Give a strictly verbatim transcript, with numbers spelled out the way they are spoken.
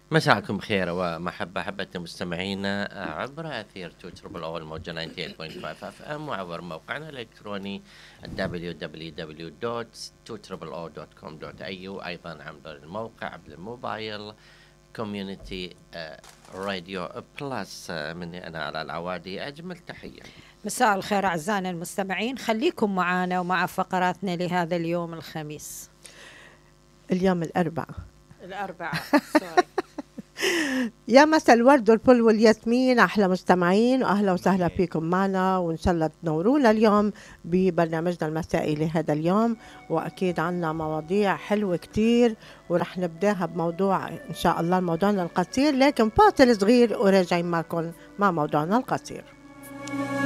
مساءكم خير ومحبة أحبة مستمعينا عبر أثير تو تربل أو الموجة تسعة وتسعين فاصلة خمسة اف ام وعبر موقعنا الإلكتروني دبليو دبليو دبليو دوت تو تربل او دوت كوم دوت اي يو، أيضا عبر الموقع بالموبايل كوميونيتي راديو بلس. مني أنا على العوادي أجمل تحية. مساء الخير أعزائنا المستمعين، خليكم معنا ومع فقراتنا لهذا اليوم الخميس اليوم الأربعاء الأربعاء سوري. يا مساء الورد والفل والياسمين أحلى مستمعين، وأهلا وسهلا فيكم معنا، وإن شاء الله تنورونا اليوم ببرنامجنا المسائي لهذا اليوم. وأكيد عنا مواضيع حلوة كتير، ورح نبداها بموضوع إن شاء الله موضوعنا القصير، لكن فاصل صغير وراجعين معكم مع موضوعنا القصير.